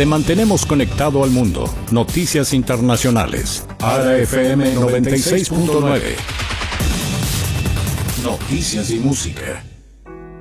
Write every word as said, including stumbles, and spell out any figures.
Te mantenemos conectado al mundo. Noticias internacionales. Ara F M noventa y seis punto nueve. Noticias y música.